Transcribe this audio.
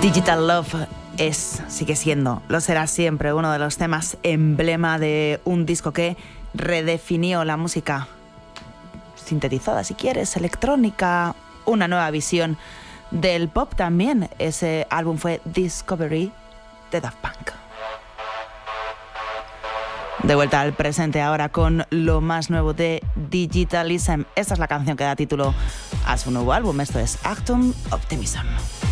Digital Love sigue siendo, lo será siempre, uno de los temas emblema de un disco que redefinió la música sintetizada, si quieres, electrónica, una nueva visión del pop también. Ese álbum fue Discovery de Daft Punk. De vuelta al presente ahora con lo más nuevo de Digitalism. Esta es la canción que da título a su nuevo álbum. Esto es Achtung Optimism.